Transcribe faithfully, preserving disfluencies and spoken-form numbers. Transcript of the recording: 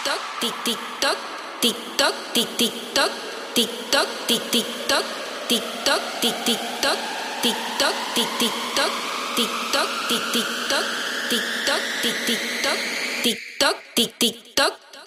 toc, tic tic toc, tic toc, tic tic toc, tic toc, tic tic toc, tic toc, tic tic toc, tic toc, tic tic toc, tic toc, tic tic toc, tic